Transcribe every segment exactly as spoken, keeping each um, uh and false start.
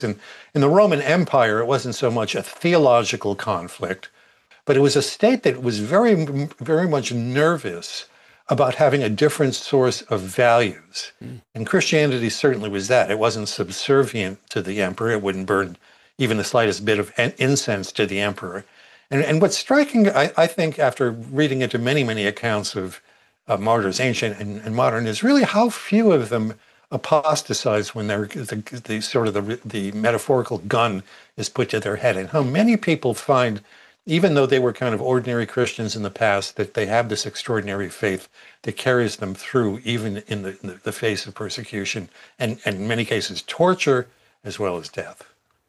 In, in the Roman Empire, it wasn't so much a theological conflict, but it was a state that was very, very much nervous about having a different source of values. Mm. And Christianity certainly was that. It wasn't subservient to the emperor. It wouldn't burn even the slightest bit of incense to the emperor. And, and what's striking, I, I think, after reading into many, many accounts of, of martyrs, ancient and, and modern, is really how few of them apostatize when they're the, the sort of the, the metaphorical gun is put to their head, and how many people find, even though they were kind of ordinary Christians in the past, that they have this extraordinary faith that carries them through even in the, in the face of persecution and, and in many cases torture as well as death.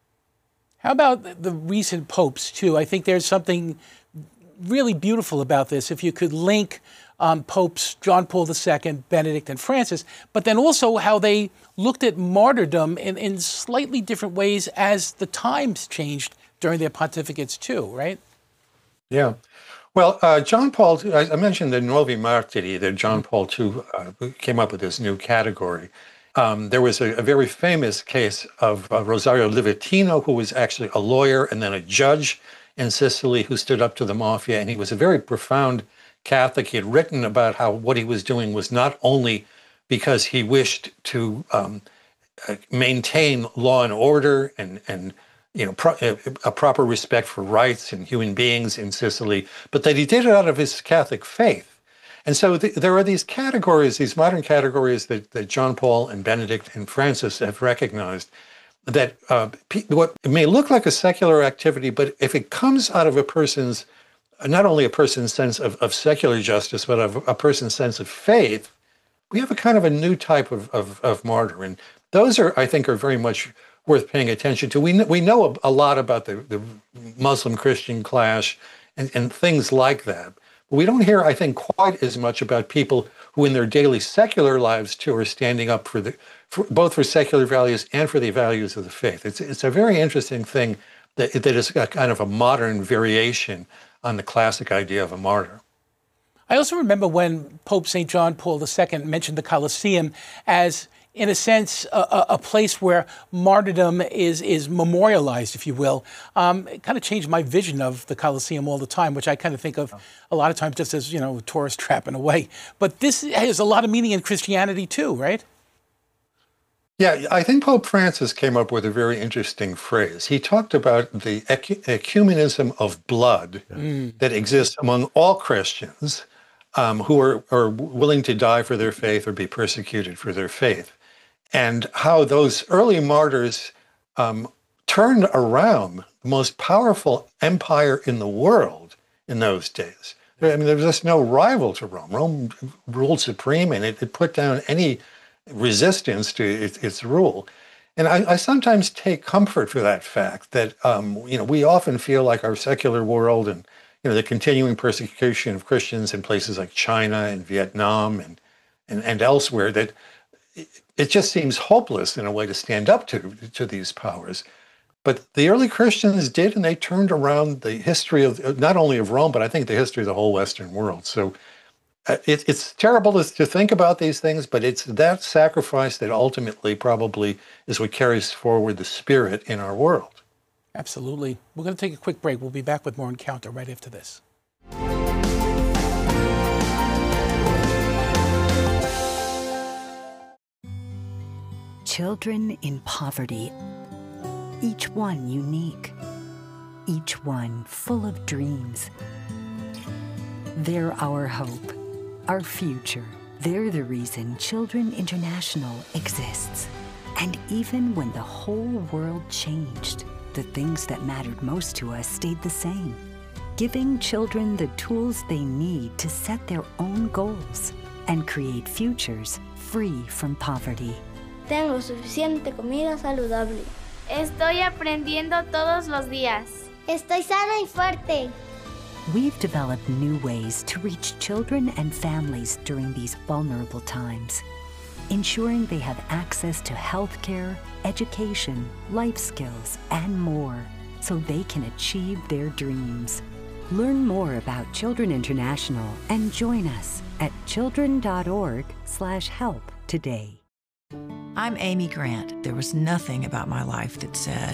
How about the recent popes too? I think there's something really beautiful about this. If you could link um, popes John Paul the Second, Benedict, and Francis, but then also how they looked at martyrdom in, in slightly different ways as the times changed during their pontificates too, right? Yeah. Well, uh, John Paul, I mentioned the Nuovi Martiri, that John Paul the Second uh, came up with this new category. Um, there was a, a very famous case of uh, Rosario Livatino, who was actually a lawyer and then a judge in Sicily who stood up to the mafia. And he was a very profound Catholic. He had written about how what he was doing was not only because he wished to um, uh, maintain law and order and, and you know, pro- a proper respect for rights and human beings in Sicily, but that he did it out of his Catholic faith. And so th- there are these categories, these modern categories that, that John Paul and Benedict and Francis have recognized that uh, pe- what it may look like a secular activity, but if it comes out of a person's, not only a person's sense of, of secular justice, but of a person's sense of faith, we have a kind of a new type of, of, of martyr. And those are, I think, are very much worth paying attention to. We, we know a, a lot about the, the Muslim-Christian clash and, and things like that. We don't hear, I think, quite as much about people who in their daily secular lives, too, are standing up for the, for, both for secular values and for the values of the faith. It's, it's a very interesting thing that, that is a kind of a modern variation on the classic idea of a martyr. I also remember when Pope Saint John Paul the Second mentioned the Colosseum as, in a sense, a, a place where martyrdom is is memorialized, if you will. Um, it kind of changed my vision of the Colosseum all the time, which I kind of think of a lot of times just as, you know, a tourist trap in a way. But this has a lot of meaning in Christianity too, right? Yeah, I think Pope Francis came up with a very interesting phrase. He talked about the ecu- ecumenism of blood mm. that exists among all Christians um, who are, are willing to die for their faith or be persecuted for their faith. And how those early martyrs um, turned around the most powerful empire in the world in those days. I mean, there was just no rival to Rome. Rome ruled supreme, and it, it put down any resistance to its, its rule. And I, I sometimes take comfort for that fact that, um, you know, we often feel like our secular world and, you know, the continuing persecution of Christians in places like China and Vietnam and, and, and elsewhere, that it just seems hopeless in a way to stand up to, to these powers. But the early Christians did, and they turned around the history of, not only of Rome, but I think the history of the whole Western world. So uh, it, it's terrible to, to think about these things, but it's that sacrifice that ultimately probably is what carries forward the spirit in our world. Absolutely. We're going to take a quick break. We'll be back with more Encounter right after this. Children in poverty, each one unique, each one full of dreams. They're our hope, our future. They're the reason Children International exists. And even when the whole world changed, the things that mattered most to us stayed the same, giving children the tools they need to set their own goals and create futures free from poverty. Tengo suficiente comida saludable. Estoy aprendiendo todos los días. Estoy sana y fuerte. We've developed new ways to reach children and families during these vulnerable times, ensuring they have access to healthcare, education, life skills, and more, so they can achieve their dreams. Learn more about Children International and join us at children dot org slash help today. I'm Amy Grant. There was nothing about my life that said,